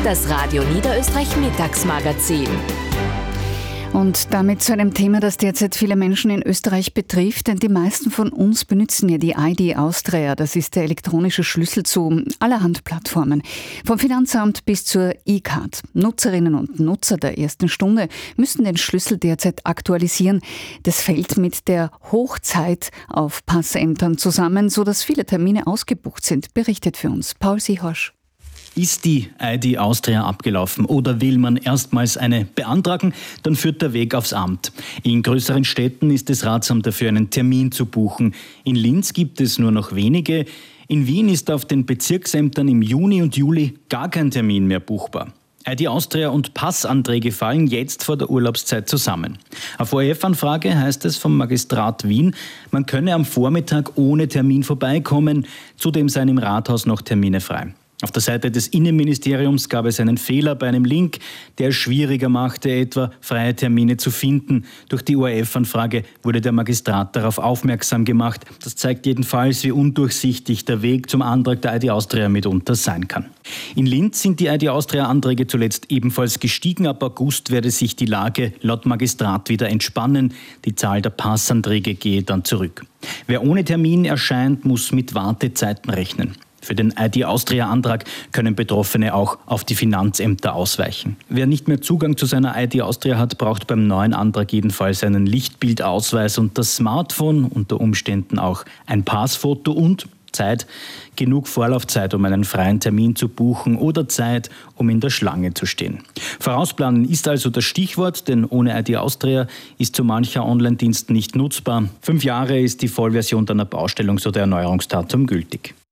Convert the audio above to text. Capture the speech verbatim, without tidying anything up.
Das Radio Niederösterreich Mittagsmagazin. Und damit zu einem Thema, das derzeit viele Menschen in Österreich betrifft, denn die meisten von uns benutzen ja die I D Austria. Das ist der elektronische Schlüssel zu allerhand Plattformen. Vom Finanzamt bis zur E-Card. Nutzerinnen und Nutzer der ersten Stunde müssen den Schlüssel derzeit aktualisieren. Das fällt mit der Hochzeit auf Passämtern zusammen, sodass viele Termine ausgebucht sind, berichtet für uns Paul Seehorsch. Ist die I D Austria abgelaufen oder will man erstmals eine beantragen, dann führt der Weg aufs Amt. In größeren Städten ist es ratsam dafür, einen Termin zu buchen. In Linz gibt es nur noch wenige. In Wien ist auf den Bezirksämtern im Juni und Juli gar kein Termin mehr buchbar. I D Austria und Passanträge fallen jetzt vor der Urlaubszeit zusammen. Auf O R F-Anfrage heißt es vom Magistrat Wien, man könne am Vormittag ohne Termin vorbeikommen, zudem seien im Rathaus noch Termine frei. Auf der Seite des Innenministeriums gab es einen Fehler bei einem Link, der es schwieriger machte, etwa freie Termine zu finden. Durch die O R F-Anfrage wurde der Magistrat darauf aufmerksam gemacht. Das zeigt jedenfalls, wie undurchsichtig der Weg zum Antrag der I D Austria mitunter sein kann. In Linz sind die I D Austria-Anträge zuletzt ebenfalls gestiegen. Ab August werde sich die Lage laut Magistrat wieder entspannen. Die Zahl der Passanträge gehe dann zurück. Wer ohne Termin erscheint, muss mit Wartezeiten rechnen. Für den I D Austria-Antrag können Betroffene auch auf die Finanzämter ausweichen. Wer nicht mehr Zugang zu seiner I D Austria hat, braucht beim neuen Antrag jedenfalls einen Lichtbildausweis und das Smartphone, unter Umständen auch ein Passfoto und Zeit, genug Vorlaufzeit, um einen freien Termin zu buchen oder Zeit, um in der Schlange zu stehen. Vorausplanen ist also das Stichwort, denn ohne I D Austria ist so mancher Online-Dienst nicht nutzbar. Fünf Jahre ist die Vollversion dann ab Ausstellungs- oder Erneuerungsdatum gültig.